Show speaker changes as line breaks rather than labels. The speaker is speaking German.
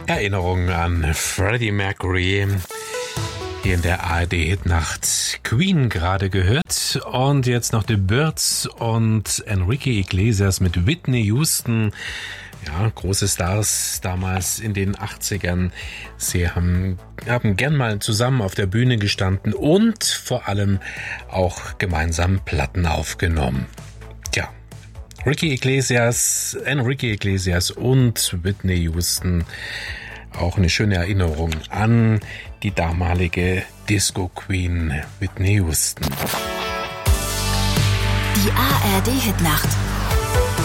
Erinnerungen an Freddie Mercury. Hier in der ARD-Hitnacht Queen gerade gehört. Und jetzt noch The Byrds und Enrique Iglesias mit Whitney Houston. Ja, große Stars damals in den 80ern. Sie haben gern mal zusammen auf der Bühne gestanden und vor allem auch gemeinsam Platten aufgenommen. Tja, Enrique Iglesias und Whitney Houston. Auch eine schöne Erinnerung an die damalige Disco-Queen Whitney Houston.
Die ARD-Hitnacht.